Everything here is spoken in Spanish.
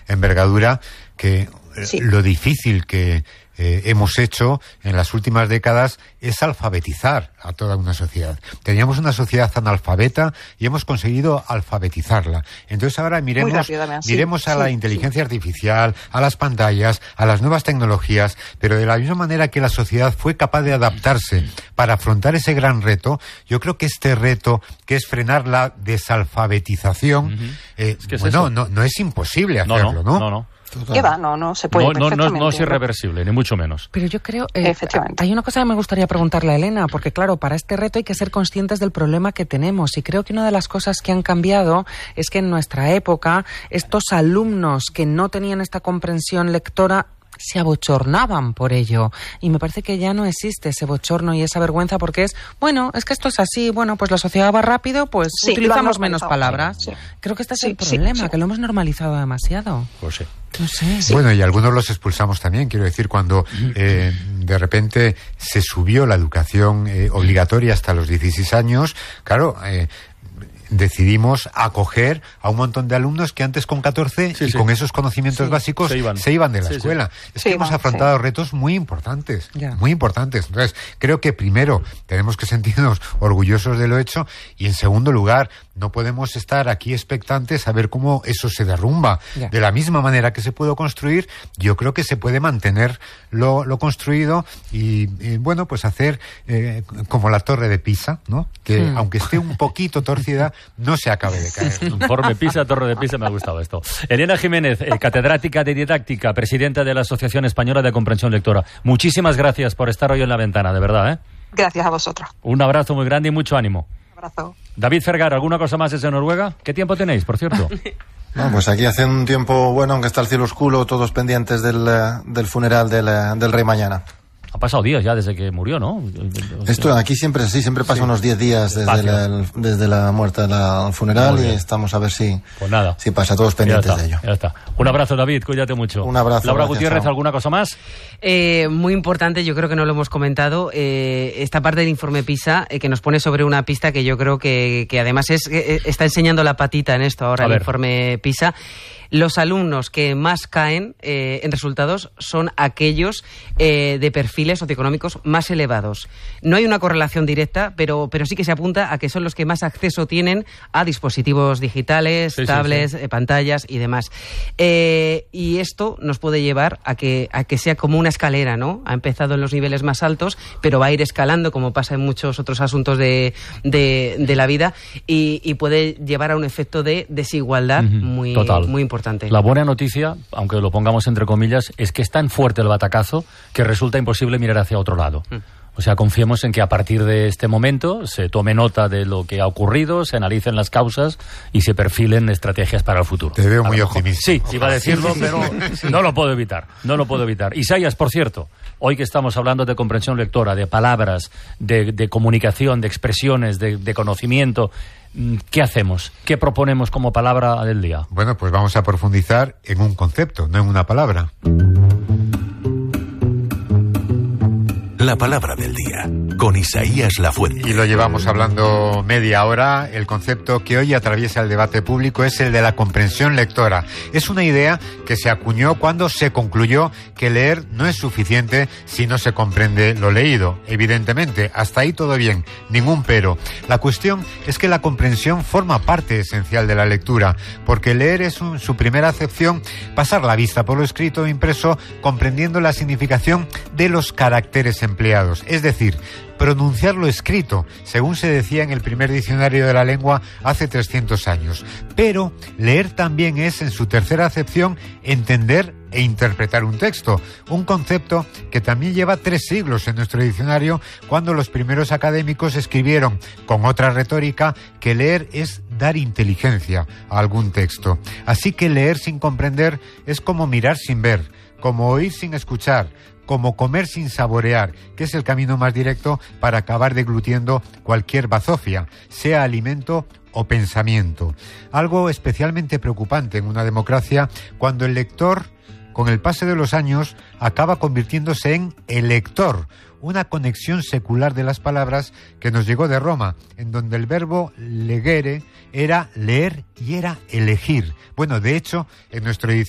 envergadura, que lo difícil que hemos hecho en las últimas décadas es alfabetizar a toda una sociedad. Teníamos una sociedad analfabeta y hemos conseguido alfabetizarla. Entonces ahora miremos a la inteligencia artificial, a las pantallas, a las nuevas tecnologías, pero de la misma manera que la sociedad fue capaz de adaptarse para afrontar ese gran reto, yo creo que este reto, que es frenar la desalfabetización, no es imposible hacerlo, ¿no? No. ¿Qué va? No se puede perfectamente. No es irreversible, ni mucho menos. Pero yo creo... hay una cosa que me gustaría preguntarle a Elena, porque claro, para este reto hay que ser conscientes del problema que tenemos, y creo que una de las cosas que han cambiado es que en nuestra época estos alumnos que no tenían esta comprensión lectora se abochornaban por ello, y me parece que ya no existe ese bochorno y esa vergüenza, porque es que esto es así, pues la sociedad va rápido, pues utilizamos menos palabras. Sí. Creo que este es el problema, que lo hemos normalizado demasiado. Pues sí. No sé. Bueno, y algunos los expulsamos también, quiero decir, cuando de repente se subió la educación obligatoria hasta los 16 años, claro, decidimos acoger a un montón de alumnos que antes con 14 con esos conocimientos básicos se iban de la escuela. Es que hemos afrontado retos muy importantes, muy importantes. Entonces, creo que primero tenemos que sentirnos orgullosos de lo hecho, y en segundo lugar, no podemos estar aquí expectantes a ver cómo eso se derrumba. De la misma manera que se puede construir, yo creo que se puede mantener lo construido y pues hacer como la Torre de Pisa, ¿no? Que aunque esté un poquito torcida, no se acabe de caer. Informe Pisa, Torre de Pisa, me ha gustado esto. Elena Jiménez, catedrática de didáctica, presidenta de la Asociación Española de Comprensión Lectora. Muchísimas gracias por estar hoy en La Ventana, de verdad, ¿eh? Gracias a vosotros. Un abrazo muy grande y mucho ánimo. Un abrazo. David Fergar, ¿alguna cosa más desde Noruega? ¿Qué tiempo tenéis, por cierto? No, pues aquí hace un tiempo bueno, aunque está el cielo oscuro, todos pendientes del funeral del rey mañana. Ha pasado días ya desde que murió, ¿no? Esto aquí siempre es así, siempre pasa unos 10 días desde la muerte al funeral, y estamos a ver si pasa, todos pendientes de ello. Ya está. Un abrazo, David, cuídate mucho. Un abrazo. Laura Gutiérrez, ¿alguna cosa más? Muy importante, yo creo que no lo hemos comentado, esta parte del informe PISA, que nos pone sobre una pista que yo creo que además está enseñando la patita en esto ahora, el informe PISA. Los alumnos que más caen en resultados son aquellos de perfiles socioeconómicos más elevados. No hay una correlación directa, pero sí que se apunta a que son los que más acceso tienen a dispositivos digitales, tablets, pantallas y demás. Y esto nos puede llevar a que sea como una escalera, ¿no? Ha empezado en los niveles más altos, pero va a ir escalando, como pasa en muchos otros asuntos de la vida, y puede llevar a un efecto de desigualdad muy importante. La buena noticia, aunque lo pongamos entre comillas, es que es tan fuerte el batacazo que resulta imposible mirar hacia otro lado. O sea, confiemos en que a partir de este momento se tome nota de lo que ha ocurrido, se analicen las causas y se perfilen estrategias para el futuro. Te veo muy optimista. Sí, iba a decirlo, pero no lo puedo evitar. Isaías, por cierto, hoy que estamos hablando de comprensión lectora, de palabras, de comunicación, de expresiones, de conocimiento, ¿qué hacemos? ¿Qué proponemos como palabra del día? Bueno, pues vamos a profundizar en un concepto, no en una palabra. La palabra del día, con Isaías Lafuente. Y lo llevamos hablando media hora. El concepto que hoy atraviesa el debate público es el de la comprensión lectora. Es una idea que se acuñó cuando se concluyó que leer no es suficiente si no se comprende lo leído. Evidentemente, hasta ahí todo bien, ningún pero. La cuestión es que la comprensión forma parte esencial de la lectura, porque leer es su primera acepción, pasar la vista por lo escrito o impreso, comprendiendo la significación de los caracteres empleados, es decir, pronunciar lo escrito, según se decía en el primer diccionario de la lengua hace 300 años. Pero leer también es, en su tercera acepción, entender e interpretar un texto, un concepto que también lleva 3 siglos en nuestro diccionario, cuando los primeros académicos escribieron con otra retórica que leer es dar inteligencia a algún texto. Así que leer sin comprender es como mirar sin ver, como oír sin escuchar, como comer sin saborear, que es el camino más directo para acabar deglutiendo cualquier bazofia, sea alimento o pensamiento. Algo especialmente preocupante en una democracia cuando el lector, con el pase de los años, acaba convirtiéndose en elector, una conexión secular de las palabras que nos llegó de Roma, en donde el verbo legere era leer y era elegir. Bueno, de hecho, en nuestro